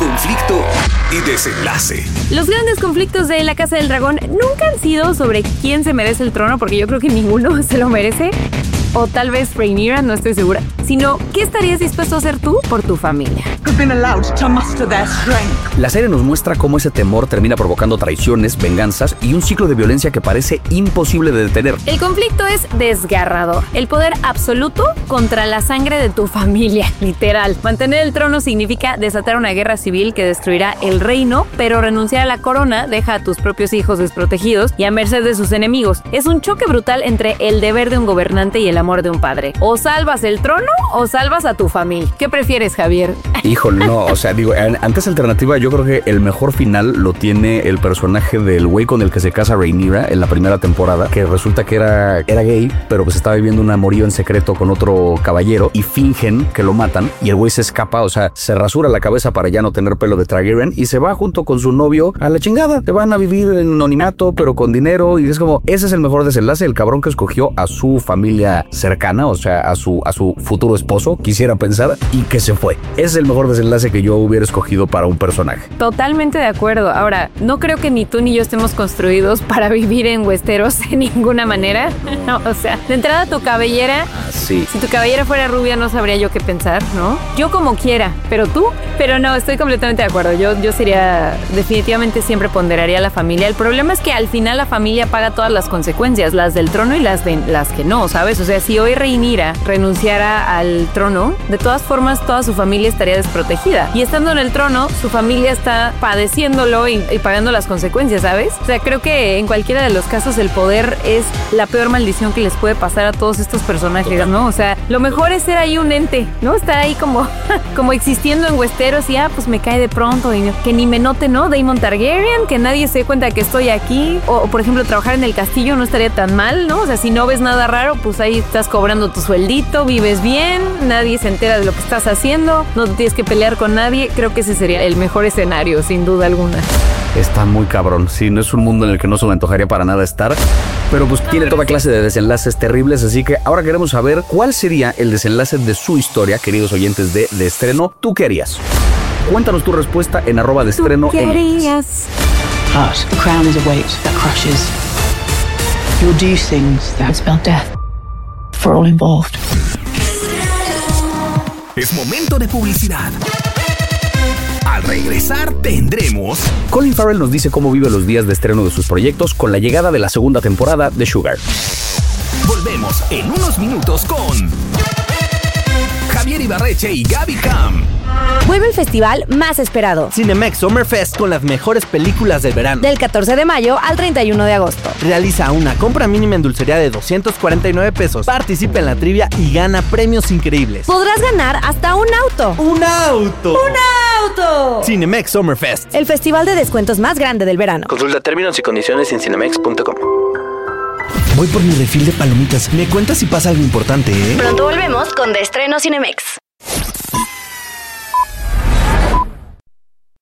conflicto y desenlace. Los grandes conflictos de La Casa del Dragón nunca han sido sobre quién se merece el trono, porque yo creo que ninguno se lo merece. O tal vez Rhaenyra, no estoy segura. Sino, ¿qué estarías dispuesto a hacer tú por tu familia? La serie nos muestra cómo ese temor termina provocando traiciones, venganzas y un ciclo de violencia que parece imposible de detener. El conflicto es desgarrador. El poder absoluto contra la sangre de tu familia, literal. Mantener el trono significa desatar una guerra civil que destruirá el reino, pero renunciar a la corona deja a tus propios hijos desprotegidos y a merced de sus enemigos. Es un choque brutal entre el deber de un gobernante y el amor de un padre. O salvas el trono o salvas a tu familia. ¿Qué prefieres, Javier? Híjole, no, o sea, digo, ante esa alternativa yo creo que el mejor final lo tiene el personaje del güey con el que se casa Rhaenyra en la primera temporada, que resulta que era gay, pero pues estaba viviendo un amorío en secreto con otro caballero y fingen que lo matan y el güey se escapa, o sea, se rasura la cabeza para ya no tener pelo de Targaryen y se va junto con su novio a la chingada. Se van a vivir en anonimato, pero con dinero, y es como, ese es el mejor desenlace, el cabrón que escogió a su familia cercana, o sea, a su futuro esposo, quisiera pensar, y que se fue. Ese es el mejor desenlace que yo hubiera escogido para un personaje. Totalmente de acuerdo. Ahora, no creo que ni tú ni yo estemos construidos para vivir en Westeros de ninguna manera. No, o sea, de entrada tu cabellera, sí. Si tu cabellera fuera rubia no sabría yo qué pensar, ¿no? Yo como quiera, pero tú, pero no, estoy completamente de acuerdo. Yo sería, definitivamente siempre ponderaría a la familia. El problema es que al final la familia paga todas las consecuencias, las del trono y las que no, ¿sabes? O sea, si hoy Rhaenyra renunciara al trono, de todas formas toda su familia estaría desprotegida. Y estando en el trono, su familia está padeciéndolo y pagando las consecuencias, ¿sabes? O sea, creo que en cualquiera de los casos el poder es la peor maldición que les puede pasar a todos estos personajes, ¿no? O sea, lo mejor es ser ahí un ente, ¿no? Estar ahí como existiendo en Westeros y pues me cae de pronto y que ni me note, ¿no? Daemon Targaryen, que nadie se dé cuenta que estoy aquí. O, por ejemplo, trabajar en el castillo no estaría tan mal, ¿no? O sea, si no ves nada raro, pues ahí estás cobrando tu sueldito, vives bien, nadie se entera de lo que estás haciendo, no te tienes que pelear con nadie. Creo que ese sería el mejor escenario, sin duda alguna. Está muy cabrón. Sí, no es un mundo en el que no se me antojaría para nada estar, pero pues tiene toda clase de desenlaces terribles, así que ahora queremos saber cuál sería el desenlace de su historia, queridos oyentes de Estreno. ¿Tú qué harías? Cuéntanos tu respuesta en @deestreno. ¿Tú qué harías? But the crown is a weight that crushes. You'll do things that spell death for all involved. Es momento de publicidad. Al regresar tendremos... Colin Farrell nos dice cómo vive los días de estreno de sus proyectos con la llegada de la segunda temporada de Sugar. Volvemos en unos minutos con Javier Ibarreche y Gaby Cam. Vuelve el festival más esperado. Cinemex Summer Fest con las mejores películas del verano. Del 14 de mayo al 31 de agosto. Realiza una compra mínima en dulcería de 249 pesos. Participa en la trivia y gana premios increíbles. Podrás ganar hasta un auto. ¡Un auto! ¡Un auto! Cinemex Summer Fest. El festival de descuentos más grande del verano. Consulta términos y condiciones en cinemex.com. Voy por mi refil de palomitas. Me cuentas si pasa algo importante, ¿eh? Pronto volvemos con De Estreno Cinemex.